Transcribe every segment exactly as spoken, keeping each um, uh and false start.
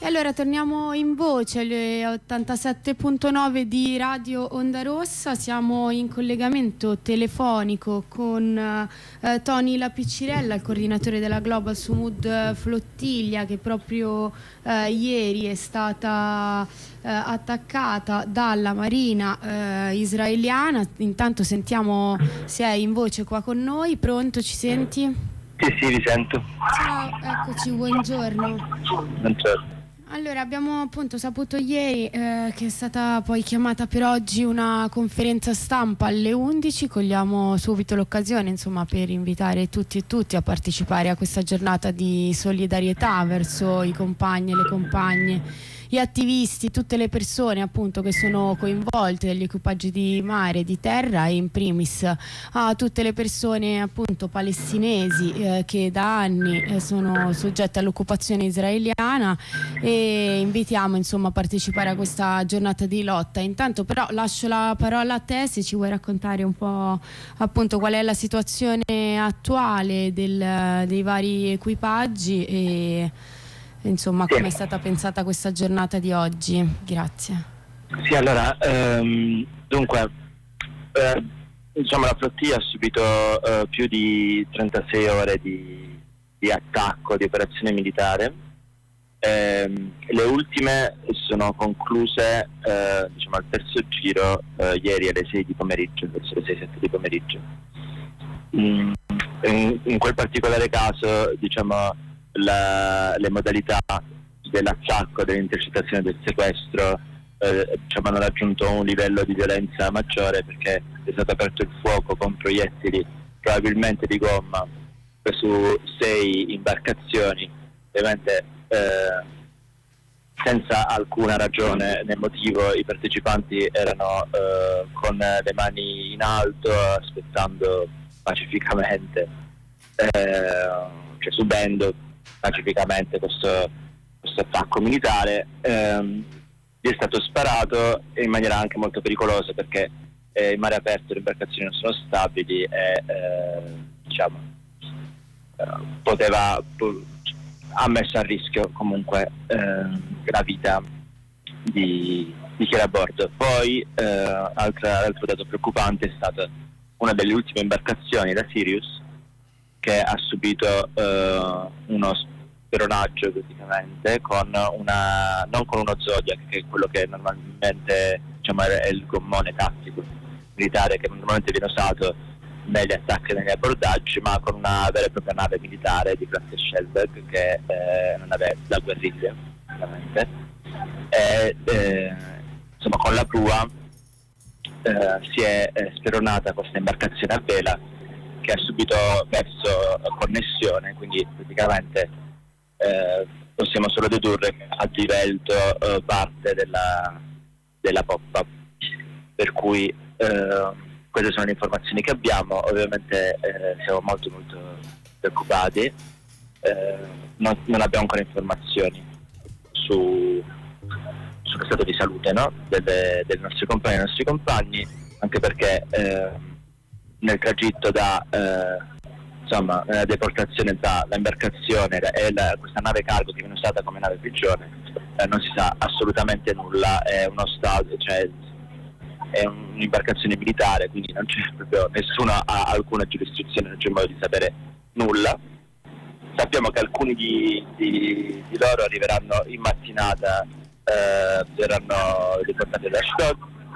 E allora torniamo in voce alle ottantasette virgola nove di Radio Onda Rossa. Siamo in collegamento telefonico con eh, Tony Lapiccirella, il coordinatore della Global Sumud Flottiglia, che proprio eh, ieri è stata eh, attaccata dalla marina eh, israeliana. Intanto sentiamo se è in voce qua con noi. Pronto, ci senti? Sì, sì, vi sento. Ciao, eccoci, buongiorno. Buongiorno. Allora, abbiamo appunto saputo ieri eh, che è stata poi chiamata per oggi una conferenza stampa alle undici. Cogliamo subito l'occasione, insomma, per invitare tutti e tutti a partecipare a questa giornata di solidarietà verso i compagni e le compagne, gli attivisti, tutte le persone appunto che sono coinvolte dagli equipaggi di mare, di terra, e in primis a tutte le persone appunto palestinesi eh, che da anni eh, sono soggette all'occupazione israeliana, e invitiamo insomma a partecipare a questa giornata di lotta. Intanto però lascio la parola a te, se ci vuoi raccontare un po' appunto qual è la situazione attuale del, dei vari equipaggi e insomma come è stata pensata questa giornata di oggi. Grazie. Sì, allora ehm, dunque eh, diciamo la flottiglia ha subito eh, più di trentasei ore di, di attacco, di operazione militare. Eh, le ultime sono concluse eh, diciamo al terzo giro eh, ieri alle sei di pomeriggio, verso le sei sette di pomeriggio. Mm, in, in quel particolare caso, diciamo, la, le modalità dell'attacco, dell'intercettazione, del sequestro eh, diciamo, hanno raggiunto un livello di violenza maggiore, perché è stato aperto il fuoco con proiettili probabilmente di gomma su sei imbarcazioni, ovviamente eh, senza alcuna ragione né motivo. I partecipanti erano eh, con le mani in alto, aspettando pacificamente, eh, cioè subendo pacificamente questo, questo attacco militare. Eh, gli è stato sparato in maniera anche molto pericolosa, perché eh, in mare aperto le imbarcazioni non sono stabili e eh, diciamo eh, poteva po- ha messo a rischio comunque eh, la vita di, di chi era a bordo. Poi eh, altra, altro dato preoccupante è stata una delle ultime imbarcazioni, la Sirius, che ha subito eh, uno speronaggio praticamente con una, non con uno Zodiac, che è quello che normalmente, diciamo, è il gommone tattico militare che normalmente viene usato negli attacchi e negli abbordaggi, ma con una vera e propria nave militare di classe Shellberg, che è una nave da guerriglia ovviamente. E eh, insomma con la prua eh, si è eh, speronata questa imbarcazione a vela, che ha subito perso connessione, quindi praticamente eh, possiamo solo dedurre che ha divelto eh, parte della, della poppa, per cui eh, queste sono le informazioni che abbiamo. Ovviamente eh, siamo molto molto preoccupati, eh, non, non abbiamo ancora informazioni su, sullo stato di salute, no? delle, dei nostri compagni e dei nostri compagni, anche perché eh, nel tragitto da eh, insomma nella deportazione tra l'imbarcazione e la, questa nave cargo che viene usata come nave prigione eh, non si sa assolutamente nulla. È uno stato, cioè è un'imbarcazione militare, quindi non c'è proprio nessuno ha alcuna giurisdizione, non c'è modo di sapere nulla. Sappiamo che alcuni di, di, di loro arriveranno in mattinata, eh, verranno riportati da Ashdod,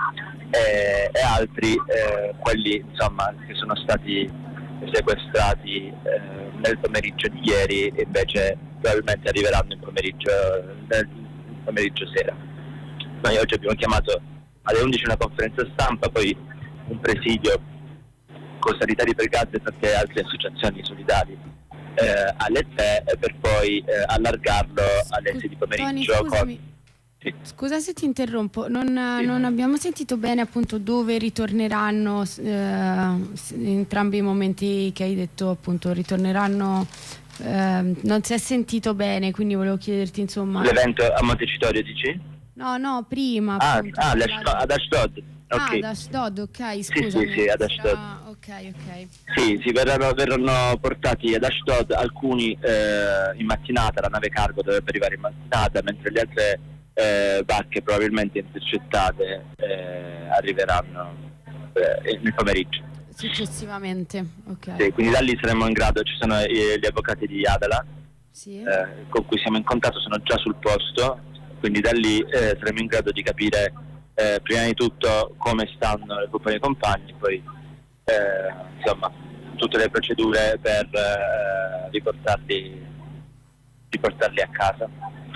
e, e altri, eh, quelli insomma che sono stati sequestrati eh, nel pomeriggio di ieri, invece probabilmente arriveranno in pomeriggio, nel pomeriggio sera. Noi oggi abbiamo chiamato alle undici una conferenza stampa, poi un presidio con Sanitari per Gaza e tante altre associazioni solidali eh, alle tre, per poi eh, allargarlo alle sei di pomeriggio. Tony, scusami. Con... Sì. Scusa se ti interrompo, non, sì. non abbiamo sentito bene appunto dove ritorneranno eh, entrambi i momenti che hai detto, appunto ritorneranno, eh, non si è sentito bene, quindi volevo chiederti insomma. L'evento a Montecitorio dici? No, no, prima. Ah, appunto, ah ad Ashdod. Ah, okay. ad Ashdod, ok, scusa. Sì, sì, sì, ad Ashdod. Ok, ok, ok. Sì, sì, verranno, verranno portati ad Ashdod, alcuni eh, in mattinata, la nave cargo dovrebbe arrivare in mattinata, mentre le altre eh, barche probabilmente intercettate eh, arriveranno eh, nel pomeriggio. Successivamente, ok. Sì, quindi da lì saremo in grado, ci sono eh, gli avvocati di Adala Sì. eh, con cui siamo in contatto, sono già sul posto, quindi da lì eh, saremo in grado di capire eh, prima di tutto come stanno le compagnie compagni, poi eh, insomma tutte le procedure per eh, riportarli, riportarli a casa.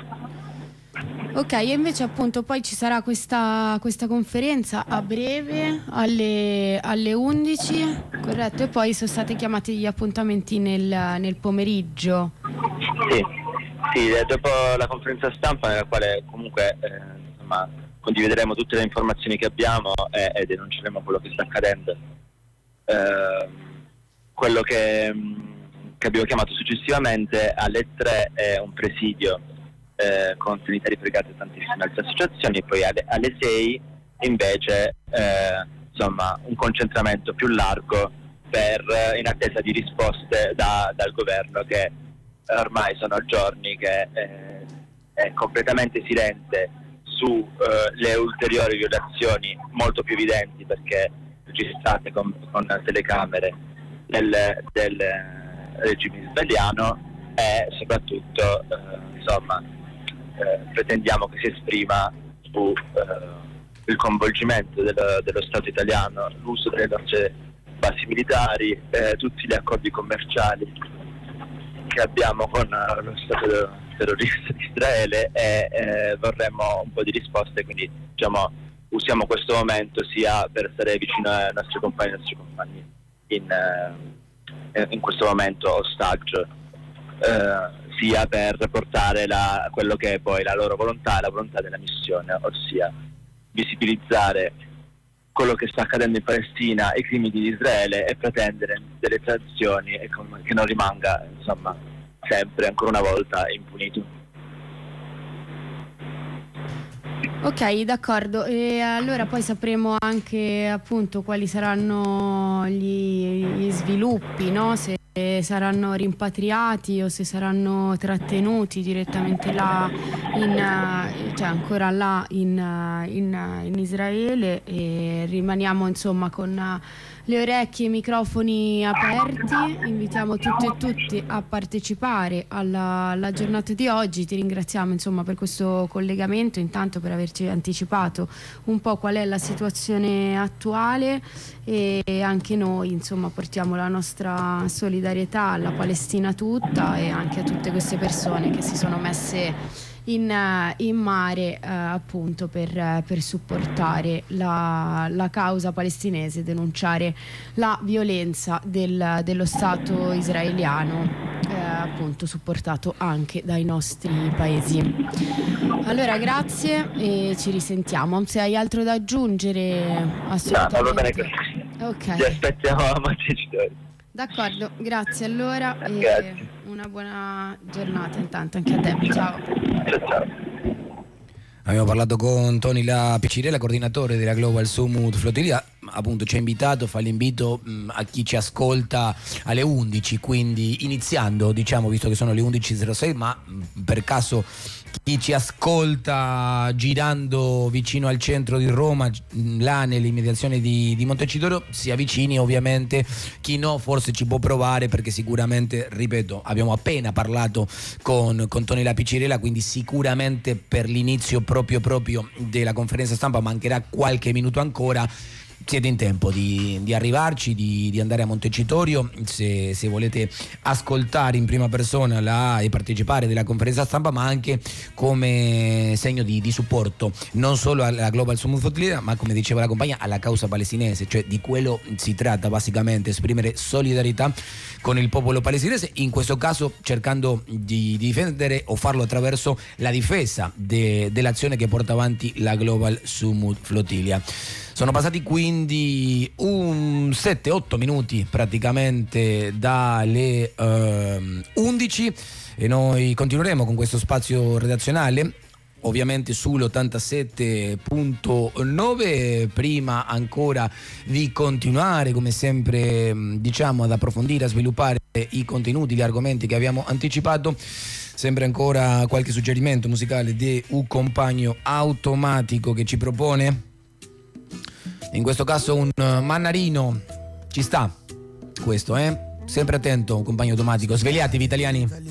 Ok, e invece appunto poi ci sarà questa, questa conferenza a breve alle, alle undici, corretto? E poi sono stati chiamati gli appuntamenti nel, nel pomeriggio. Sì, sì, dopo la conferenza stampa nella quale comunque eh, insomma, condivideremo tutte le informazioni che abbiamo e, e denunceremo quello che sta accadendo. Eh, quello che, che abbiamo chiamato successivamente alle tre è un presidio eh, con sanitari pregati e tantissime altre associazioni, e poi alle, alle sei invece eh, insomma un concentramento più largo per, in attesa di risposte da, dal governo, che ormai sono giorni che eh, è completamente silente su eh, le ulteriori violazioni molto più evidenti, perché registrate con, con telecamere del, del regime israeliano, e soprattutto eh, insomma eh, pretendiamo che si esprima su eh, il coinvolgimento dello, dello Stato italiano, l'uso delle nostre basi militari, eh, tutti gli accordi commerciali che abbiamo con lo Stato terrorista di Israele, e eh, vorremmo un po' di risposte, quindi diciamo usiamo questo momento sia per stare vicino ai nostri compagni e ai nostri compagni in, eh, in questo momento ostaggio, eh, sia per portare la, quello che è poi la loro volontà e la volontà della missione, ossia visibilizzare quello che sta accadendo in Palestina, i crimini di Israele, e pretendere delle sanzioni e com- che non rimanga insomma sempre ancora una volta impunito. Ok, d'accordo. E allora poi sapremo anche appunto quali saranno gli, gli sviluppi, no? Se saranno rimpatriati o se saranno trattenuti direttamente là, in, cioè ancora là in, in, in Israele, e rimaniamo insomma con le orecchie e i microfoni aperti. Invitiamo tutti e tutti a partecipare alla, alla giornata di oggi. Ti ringraziamo insomma per questo collegamento, intanto per averci anticipato un po' qual è la situazione attuale, e anche noi insomma portiamo la nostra solidarietà alla Palestina tutta e anche a tutte queste persone che si sono messe in, in mare eh, appunto per, per supportare la, la causa palestinese, denunciare la violenza del, dello Stato israeliano, eh, appunto supportato anche dai nostri paesi. Allora grazie e ci risentiamo. Se hai altro da aggiungere, assolutamente. No, va bene così. Ok. Ti aspettiamo a Montecitorio. D'accordo, grazie allora, Grazie. e una buona giornata intanto anche a te. Ciao. Ciao ciao. Abbiamo parlato con Tony La Piccirella, coordinatore della Global Summit Flotilla. Appunto ci ha invitato, fa l'invito mh, a chi ci ascolta alle undici, quindi iniziando, diciamo, visto che sono le undici e zero sei, ma mh, per caso chi ci ascolta girando vicino al centro di Roma, mh, là nelle immediazioni di, di Montecitorio, si avvicini ovviamente. Chi no forse ci può provare, perché sicuramente, ripeto, abbiamo appena parlato con, con Tony La Piccirella, quindi sicuramente per l'inizio proprio proprio della conferenza stampa mancherà qualche minuto ancora. Siete in tempo di, di arrivarci, di, di andare a Montecitorio se, se volete ascoltare in prima persona la, e partecipare della conferenza stampa, ma anche come segno di, di supporto non solo alla Global Summit Flotilla, ma come diceva la compagna, alla causa palestinese. Cioè di quello si tratta basicamente, esprimere solidarietà con il popolo palestinese, in questo caso cercando di, di difendere o farlo attraverso la difesa de, dell'azione che porta avanti la Global Summit Flotilla. Sono passati quindi un sette otto minuti praticamente dalle uh, undici, e noi continueremo con questo spazio redazionale ovviamente sull'ottantasette punto nove. Prima ancora di continuare, come sempre, diciamo, ad approfondire, a sviluppare i contenuti, gli argomenti che abbiamo anticipato, sempre ancora qualche suggerimento musicale di un compagno automatico che ci propone, in questo caso un Mannarino. Ci sta questo, eh? Sempre attento, compagno automatico. Svegliatevi, italiani.